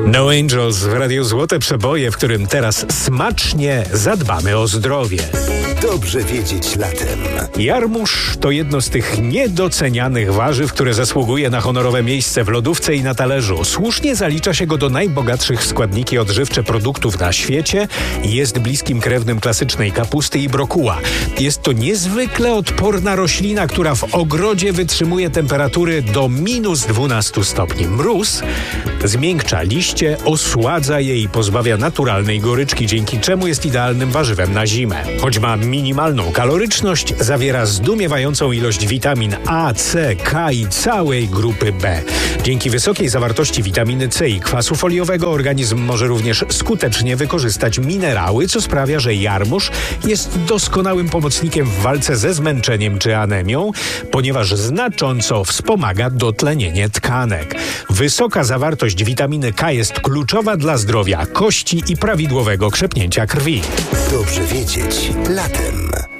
No Angels w Radiu Złote Przeboje, w którym teraz smacznie zadbamy o zdrowie. Dobrze wiedzieć latem. Jarmuż to jedno z tych niedocenianych warzyw, które zasługuje na honorowe miejsce w lodówce i na talerzu. Słusznie zalicza się go do najbogatszych w składniki odżywcze produktów na świecie i jest bliskim krewnym klasycznej kapusty i brokuła. Jest to niezwykle odporna roślina, która w ogrodzie wytrzymuje temperatury do -12 stopni. Mróz zmiękcza liście, osładza je i pozbawia naturalnej goryczki, dzięki czemu jest idealnym warzywem na zimę. Choć ma minimalną kaloryczność, zawiera zdumiewającą ilość witamin A, C, K i całej grupy B. Dzięki wysokiej zawartości witaminy C i kwasu foliowego organizm może również skutecznie wykorzystać minerały, co sprawia, że jarmuż jest doskonałym pomocnikiem w walce ze zmęczeniem czy anemią, ponieważ znacząco wspomaga dotlenienie tkanek. Wysoka zawartość witaminy K jest kluczowa dla zdrowia kości i prawidłowego krzepnięcia krwi. Dobrze wiedzieć latem.